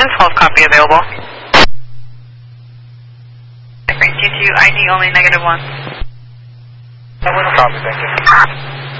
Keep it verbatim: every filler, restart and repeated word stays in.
Station, twelve copy available. G two I D only negative one. Copy, thank you.